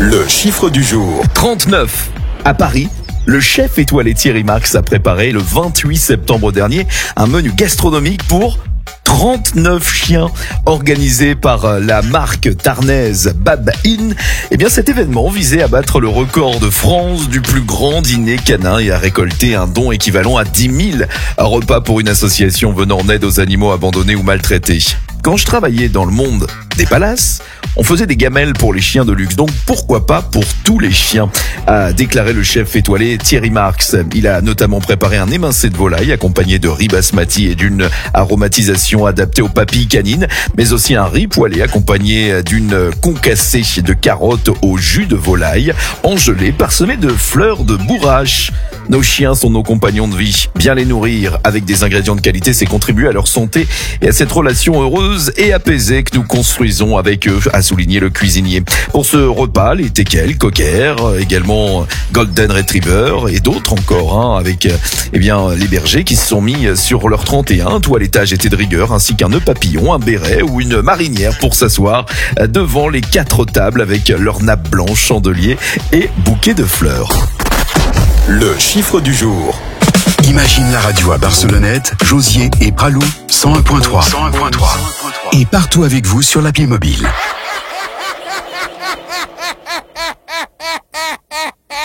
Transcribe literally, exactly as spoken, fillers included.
Le chiffre du jour. trente-neuf. À Paris, le chef étoilé Thierry Marx a préparé le vingt-huit septembre dernier un menu gastronomique pour trente-neuf chiens organisé par la marque tarnaise Bab In. Eh bien, cet événement visait à battre le record de France du plus grand dîner canin et à récolter un don équivalent à dix mille repas pour une association venant en aide aux animaux abandonnés ou maltraités. Quand je travaillais dans le monde des palaces, on faisait des gamelles pour les chiens de luxe, donc pourquoi pas pour tous les chiens, a déclaré le chef étoilé Thierry Marx. Il a notamment préparé un émincé de volaille accompagné de riz basmati et d'une aromatisation adaptée aux papilles canines, mais aussi un riz poêlé accompagné d'une concassée de carottes au jus de volaille, engelé parsemé de fleurs de bourrache. Nos chiens sont nos compagnons de vie. Bien les nourrir avec des ingrédients de qualité, c'est contribuer à leur santé et à cette relation heureuse et apaisée que nous construisons avec eux, a souligné le cuisinier. Pour ce repas, les teckels, cocker, également golden retriever et d'autres encore, hein, avec eh bien les bergers qui se sont mis sur leur trente et un. Toilettage était de rigueur, ainsi qu'un nœud papillon, un béret ou une marinière pour s'asseoir devant les quatre tables avec leur nappe blanche, chandelier et bouquet de fleurs. Le chiffre du jour. Imagine la radio à Barcelonnette, Josier et Pralou, cent un point trois. Et partout avec vous sur l'appli mobile.